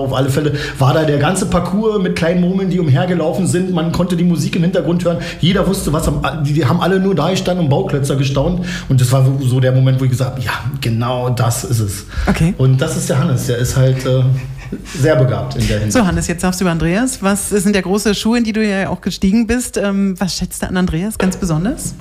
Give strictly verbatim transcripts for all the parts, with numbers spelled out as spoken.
Auf alle Fälle war da der ganze Parcours mit kleinen Murmeln, die umhergelaufen sind. Man konnte die Musik im Hintergrund hören. Jeder wusste was. Die, die haben alle nur da gestanden und Bauklötzer gestaunt. Und das war so der Moment, wo ich gesagt habe, ja, genau das ist es. Okay. Und das ist der Hannes. Der ist halt äh, sehr begabt in der Hinsicht. So, Hannes, jetzt darfst du über Andreas. Was sind ja große Schuhe, in die du ja auch gestiegen bist? Ähm, was schätzt du an Andreas ganz besonders?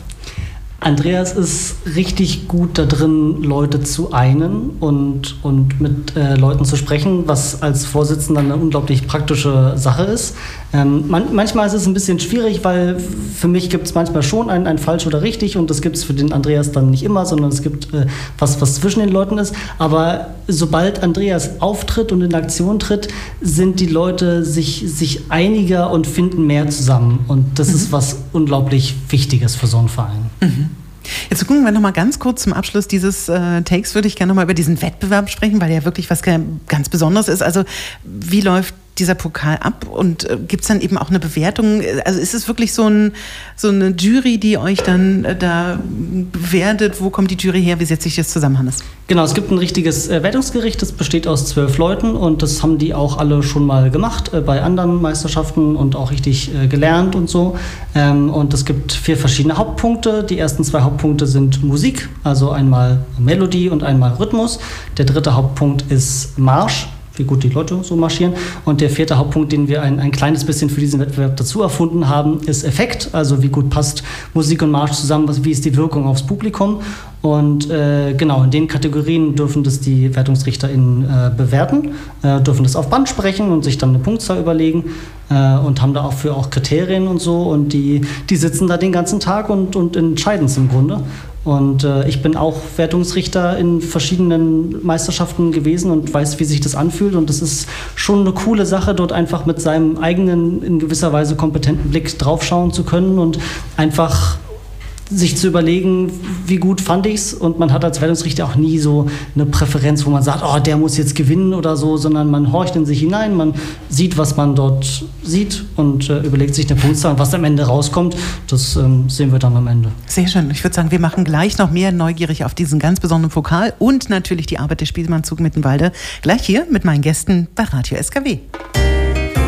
Andreas ist richtig gut da drin, Leute zu einen und, und mit äh, Leuten zu sprechen, was als Vorsitzender eine unglaublich praktische Sache ist. Ähm, man, manchmal ist es ein bisschen schwierig, weil für mich gibt es manchmal schon ein, ein falsch oder richtig und das gibt es für den Andreas dann nicht immer, sondern es gibt äh, was, was zwischen den Leuten ist. Aber sobald Andreas auftritt und in Aktion tritt, sind die Leute sich, sich einiger und finden mehr zusammen. Und das mhm. ist was unglaublich Wichtiges für so einen Verein. Mhm. Jetzt gucken wir noch mal ganz kurz zum Abschluss dieses äh, Takes, würde ich gerne noch mal über diesen Wettbewerb sprechen, weil der wirklich was ganz Besonderes ist. Also wie läuft dieser Pokal ab und äh, gibt es dann eben auch eine Bewertung? Also ist es wirklich so, ein, so eine Jury, die euch dann äh, da bewertet? Wo kommt die Jury her? Wie setzt sich das zusammen, Hannes? Genau, es gibt ein richtiges äh, Wertungsgericht, das besteht aus zwölf Leuten und das haben die auch alle schon mal gemacht äh, bei anderen Meisterschaften und auch richtig äh, gelernt und so. Ähm, und es gibt vier verschiedene Hauptpunkte. Die ersten zwei Hauptpunkte sind Musik, also einmal Melodie und einmal Rhythmus. Der dritte Hauptpunkt ist Marsch, wie gut die Leute so marschieren. Und der vierte Hauptpunkt, den wir ein, ein kleines bisschen für diesen Wettbewerb dazu erfunden haben, ist Effekt. Also wie gut passt Musik und Marsch zusammen, was, wie ist die Wirkung aufs Publikum. Und äh, genau, in den Kategorien dürfen das die WertungsrichterInnen äh, bewerten, äh, dürfen das auf Band sprechen und sich dann eine Punktzahl überlegen äh, und haben da auch für auch Kriterien und so. Und die, die sitzen da den ganzen Tag und, und entscheiden es im Grunde. Und äh, ich bin auch Wertungsrichter in verschiedenen Meisterschaften gewesen und weiß, wie sich das anfühlt. Und das ist schon eine coole Sache, dort einfach mit seinem eigenen, in gewisser Weise kompetenten Blick draufschauen zu können und einfach sich zu überlegen, wie gut fand ich's, und man hat als Wertungsrichter auch nie so eine Präferenz, wo man sagt, oh, der muss jetzt gewinnen oder so, sondern man horcht in sich hinein, man sieht, was man dort sieht und äh, überlegt sich eine Punktzahl, und was am Ende rauskommt, das ähm, sehen wir dann am Ende. Sehr schön. Ich würde sagen, wir machen gleich noch mehr neugierig auf diesen ganz besonderen Pokal und natürlich die Arbeit der Spielmannszug Mittenwalde gleich hier mit meinen Gästen bei Radio S K W.